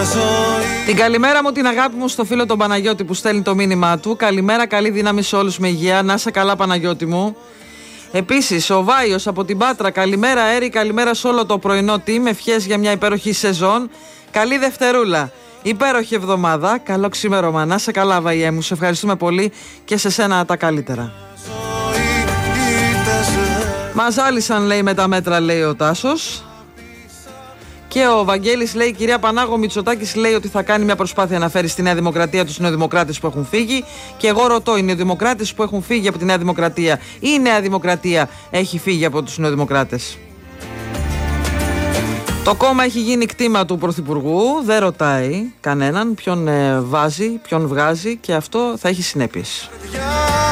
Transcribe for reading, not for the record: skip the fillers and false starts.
Την καλημέρα μου, την αγάπη μου στο φίλο τον Παναγιώτη που στέλνει το μήνυμά του. Καλημέρα, καλή δύναμη σε όλους με υγεία. Να είσαι καλά, Παναγιώτη μου. Επίσης, ο Βάιος από την Πάτρα. Καλημέρα, Έρη, καλημέρα σε όλο το πρωινό team. Ευχές για μια υπέροχη σεζόν. Καλή Δευτερούλα. Υπέροχη εβδομάδα. Καλό ξημέρωμα. Να είσαι καλά, Βαϊέ μου. Σε ευχαριστούμε πολύ και σε σένα τα καλύτερα. Μας άλυσαν, λέει, με τα μέτρα, λέει ο Τάσος. Και ο Βαγγέλης λέει: κυρία Πανάγο, Μητσοτάκης λέει ότι θα κάνει μια προσπάθεια να φέρει στη Νέα Δημοκρατία τους νεοδημοκράτες που έχουν φύγει. Και εγώ ρωτώ: οι νεοδημοκράτες που έχουν φύγει από τη Νέα Δημοκρατία ή η Νέα Δημοκρατία έχει φύγει από τους νεοδημοκράτες? Το κόμμα έχει γίνει κτήμα του Πρωθυπουργού. Δεν ρωτάει κανέναν ποιον βάζει, ποιον βγάζει, και αυτό θα έχει συνέπειες.